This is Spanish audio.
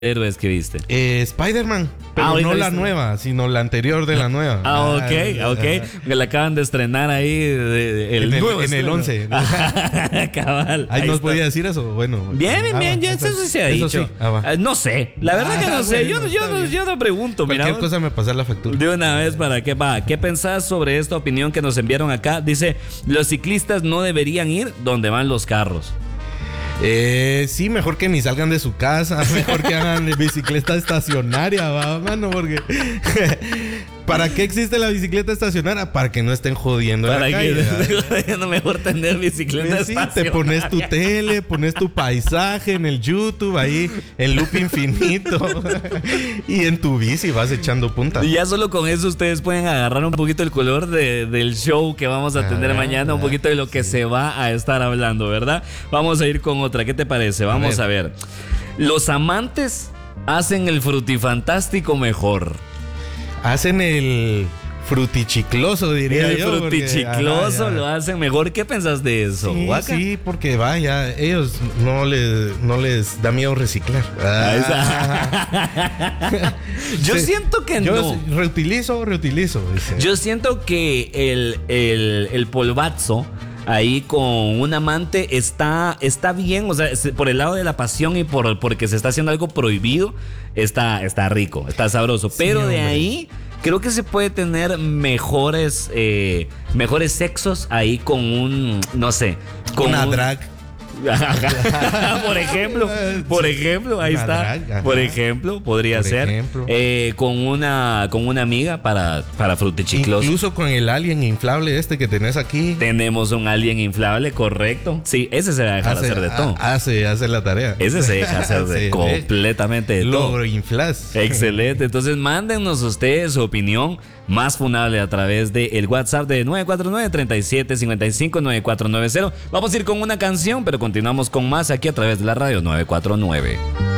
héroes que viste? Spider-Man, pero ahorita no la viste. nueva, sino la anterior de la nueva. Ok. Que la acaban de estrenar ahí el nuevo en el estreno. 11. Cabal. Ahí nos está. podía decir eso. Bueno. Bien, ya eso sí se ha eso dicho. sí. Va. No sé, la verdad que no sé. Bueno, Yo no pregunto. Mira, Cualquier cosa me pasa la factura. de una vez, ¿para qué va? ¿Qué pensás sobre esta opinión que nos enviaron acá? Dice, los ciclistas no deberían ir donde van los carros. Sí, mejor que ni salgan de su casa, mejor que hagan bicicleta estacionaria, va, mano, porque ¿para qué existe la bicicleta estacionaria? Para que no estén jodiendo en Para la que calle. no mejor tener bicicleta Sí, te pones tu tele, pones tu paisaje en el YouTube, ahí en loop infinito y en tu bici vas echando punta. Y ya solo con eso ustedes pueden agarrar un poquito el color del show que vamos a tener mañana, un poquito de lo que se va a estar hablando, ¿verdad? Vamos a ir con otra. ¿Qué te parece? Vamos a ver. Los amantes hacen el frutifantástico mejor. Hacen el frutichicloso, diría El yo. frutichicloso porque, lo hacen mejor. ¿Qué pensás de eso, Sí, Waka? sí, porque vaya, ellos no les da miedo reciclar. Yo Sí. siento que Yo no. reutilizo. Dice. Yo siento que el polvazo ahí con un amante está bien, o sea, por el lado de la pasión y porque se está haciendo algo prohibido, está rico, está sabroso. Sí, pero de hombre. ahí creo que se puede tener mejores sexos ahí con un, no sé, con Una drag. por ejemplo, ahí Una está. drag, ajá. Por ejemplo, podría Por ser ejemplo. con una amiga para frutichicloso. Incluso con el alien inflable este que tenés aquí. Tenemos un alien inflable, correcto. Sí, ese se va a dejar hacer de todo. Hace la tarea. Ese se deja hacer de Sí, completamente de todo. Lo inflas. Excelente. Entonces, mándennos ustedes su opinión más funable a través del WhatsApp de 949-3755-9490. Vamos a ir con una canción, pero continuamos con más aquí a través de la radio 949.